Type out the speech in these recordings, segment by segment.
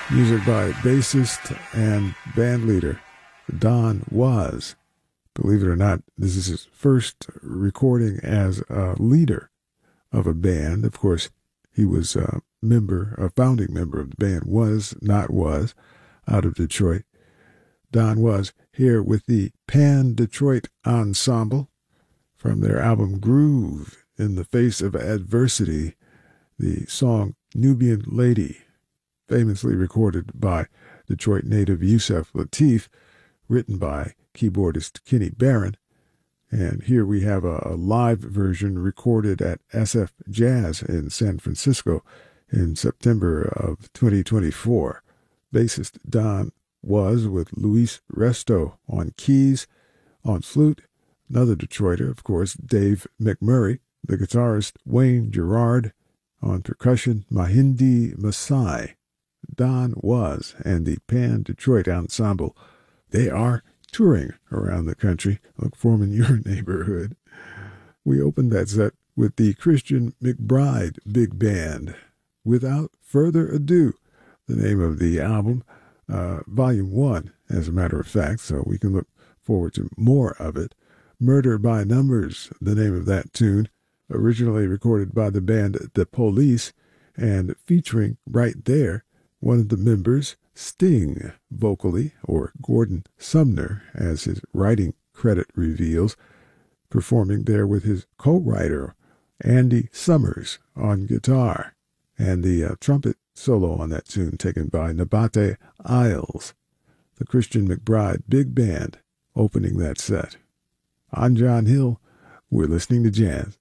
Music by bassist and bandleader Don Was. Believe it or not, this is his first recording as a leader of a band. Of course, he was a founding member of the band Was Not Was out of Detroit. Don Was here with the Pan Detroit Ensemble from their album Groove in the Face of Adversity, the song Nubian Lady, famously recorded by Detroit native Yusef Lateef, written by keyboardist Kenny Barron. And here we have a live version recorded at SF Jazz in San Francisco in September of 2024. Bassist Don Was with Luis Resto on keys, on flute, another Detroiter, of course, Dave McMurray, the guitarist Wayne Gerard, on percussion, Mahindi Masai. Don Was and the Pan Detroit Ensemble, they are touring around the country. Look for them in your neighborhood. We opened that set with the Christian McBride Big Band. Without Further Ado, the name of the album, Volume 1, as a matter of fact, so we can look forward to more of it. Murder by Numbers, the name of that tune, originally recorded by the band The Police, and featuring right there one of the members, Sting, vocally, or Gordon Sumner, as his writing credit reveals, performing there with his co-writer, Andy Summers, on guitar, and the trumpet solo on that tune taken by Nabate Isles. The Christian McBride Big Band opening that set. I'm John Hill. We're listening to jazz.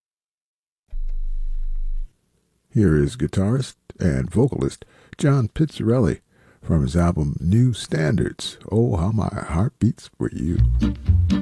Here is guitarist and vocalist John Pizzarelli from his album New Standards. Oh, how my heart beats for you.